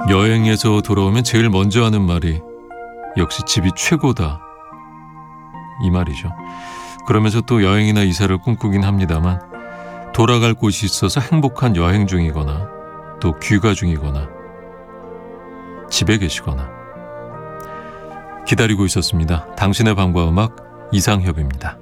여행에서 돌아오면 제일 먼저 하는 말이 역시 집이 최고다, 이 말이죠. 그러면서 또 여행이나 이사를 꿈꾸긴 합니다만 돌아갈 곳이 있어서 행복한 여행 중이거나 또 귀가 중이거나 집에 계시거나 기다리고 있었습니다. 당신의 밤과 음악, 이상협입니다.